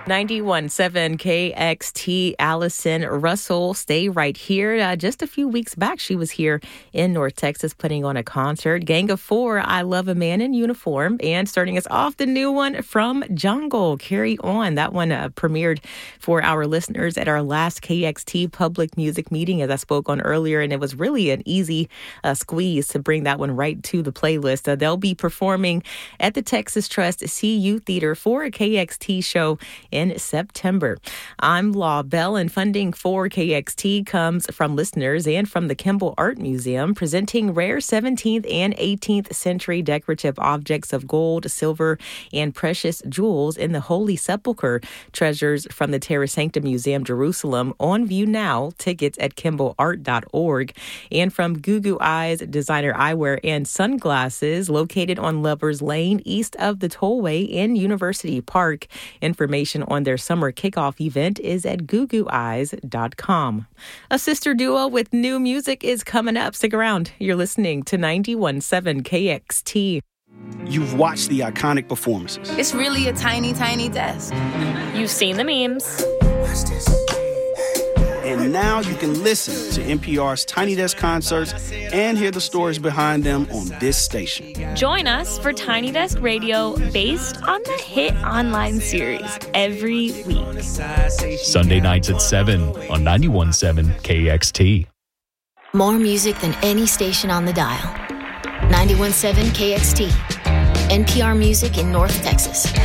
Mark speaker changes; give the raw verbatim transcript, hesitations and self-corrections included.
Speaker 1: ninety-one point seven K X T, Allison Russell. Stay right here. Uh, just a few weeks back, she was here in North Texas putting on a concert. Gang of Four, I Love a Man in Uniform. And starting us off, the new one from Jungle, Carry On. That one uh, premiered for our listeners at our last K X T public music meeting, as I spoke on earlier. And it was really an easy uh, squeeze to bring that one right to the playlist. Uh, they'll be performing at the Texas Trust C U Theater for a K X T show in September. I'm Law Bell, and funding for K X T comes from listeners and from the Kimball Art Museum, presenting rare seventeenth and eighteenth century decorative objects of gold, silver, and precious jewels in the Holy Sepulchre. Treasures from the Terra Sancta Museum, Jerusalem, on view now. Tickets at kimball art dot org. And from Goo Goo Eyes Designer Eyewear and Sunglasses, located on Lovers Lane, east of the Tollway in University Park. Information on their summer kickoff event is at goo goo eyes dot com. A sister duo with new music is coming up. Stick around. You're listening to ninety-one point seven K X T.
Speaker 2: You've watched the iconic performances.
Speaker 3: It's really a tiny, tiny desk.
Speaker 4: You've seen the memes.
Speaker 2: And now you can listen to N P R's Tiny Desk concerts and hear the stories behind them on this station.
Speaker 4: Join us for Tiny Desk Radio, based on the hit online series, every week.
Speaker 5: Sunday nights at seven on ninety-one point seven K X T.
Speaker 6: More music than any station on the dial. ninety-one point seven K X T. N P R Music in North Texas.